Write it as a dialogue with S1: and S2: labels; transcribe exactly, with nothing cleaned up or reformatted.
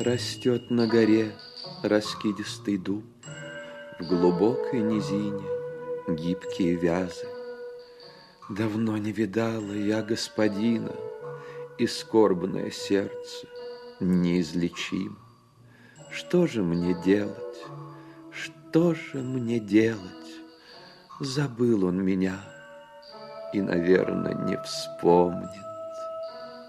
S1: Растет на горе раскидистый дуб, в глубокой низине гибкие вязы. Давно не видала я господина, и скорбное сердце неизлечимо. Что же мне делать? Что же мне делать? Забыл он меня и, наверное, не вспомнит.